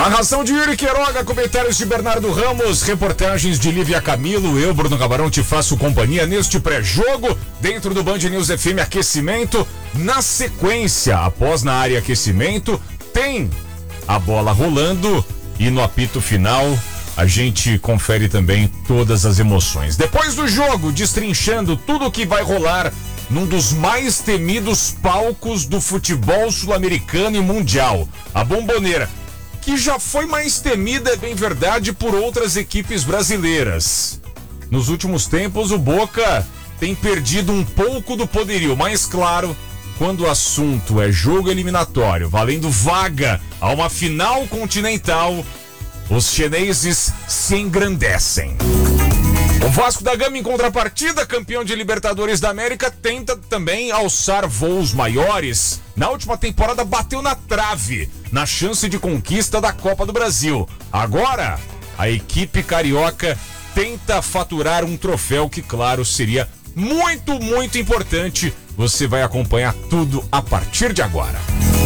Narração de Yuri Queiroga, comentários de Bernardo Ramos, reportagens de Lívia Camilo. Eu, Bruno Gabarão, te faço companhia neste pré-jogo dentro do Band News FM Aquecimento. Na sequência, após na área aquecimento, tem a bola rolando e no apito final a gente confere também todas as emoções. Depois do jogo, destrinchando tudo o que vai rolar num dos mais temidos palcos do futebol sul-americano e mundial, a Bombonera, que já foi mais temida, é bem verdade, por outras equipes brasileiras. Nos últimos tempos, o Boca tem perdido um pouco do poderio, mas claro, quando o assunto é jogo eliminatório, valendo vaga a uma final continental, os chineses se engrandecem. O Vasco da Gama, em contrapartida, campeão de Libertadores da América, tenta também alçar voos maiores. Na última temporada bateu na trave, na chance de conquista da Copa do Brasil. Agora, a equipe carioca tenta faturar um troféu que, claro, seria muito, muito importante. Você vai acompanhar tudo a partir de agora.